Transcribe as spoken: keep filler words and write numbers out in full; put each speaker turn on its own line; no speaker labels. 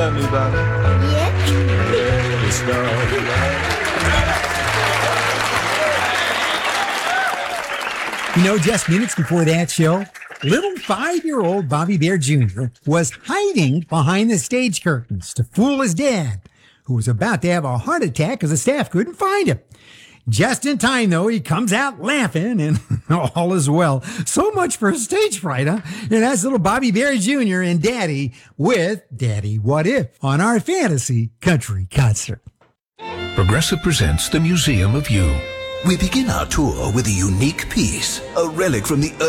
love me, Bobby?
Yeah.
You know, just minutes before that show, little five-year-old Bobby Bare Junior was hiding behind the stage curtains to fool his dad, who was about to have a heart attack because the staff couldn't find him. Just in time, though, he comes out laughing, and all is well. So much for stage fright, huh? And that's little Bobby Bare Junior and Daddy with Daddy What If on our Fantasy Country Concert.
Progressive presents the Museum of You.
We begin our tour with a unique piece, a relic from the